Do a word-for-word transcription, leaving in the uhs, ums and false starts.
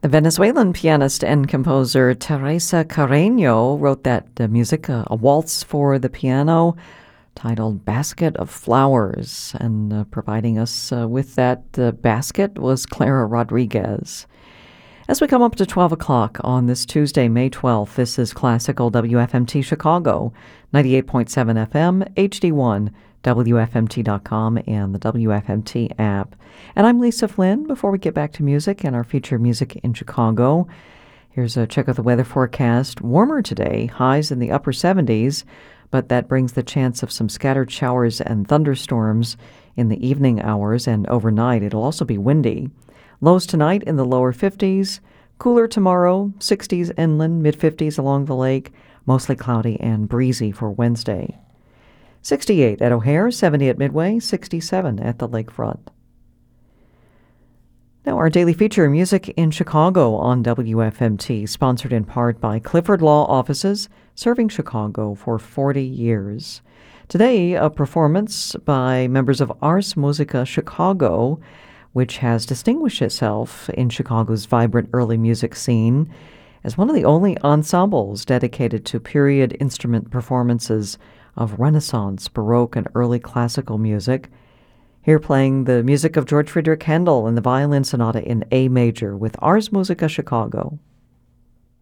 The Venezuelan pianist and composer Teresa Carreño wrote that uh, music, uh, a waltz for the piano, titled Basket of Flowers. And uh, providing us uh, with that uh, basket was Clara Rodriguez. As we come up to twelve o'clock on this Tuesday, May twelfth, this is Classical W F M T Chicago, ninety-eight point seven F M, H D one, W F M T dot com, and the W F M T app. And I'm Lisa Flynn. Before we get back to music and our feature Music in Chicago, here's a check of the weather forecast. Warmer today, highs in the upper seventies, but that brings the chance of some scattered showers and thunderstorms in the evening hours, and overnight it'll also be windy. Lows tonight in the lower fifties, cooler tomorrow, sixties inland, mid-fifties along the lake, mostly cloudy and breezy for Wednesday. sixty-eight at O'Hare, seventy at Midway, sixty-seven at the lakefront. Now our daily feature, Music in Chicago on W F M T, sponsored in part by Clifford Law Offices, serving Chicago for forty years. Today, a performance by members of Ars Musica Chicago, which has distinguished itself in Chicago's vibrant early music scene as one of the only ensembles dedicated to period instrument performances of Renaissance, Baroque, and early classical music. Here playing the music of George Friedrich Handel and the Violin Sonata in A major with Ars Musica Chicago.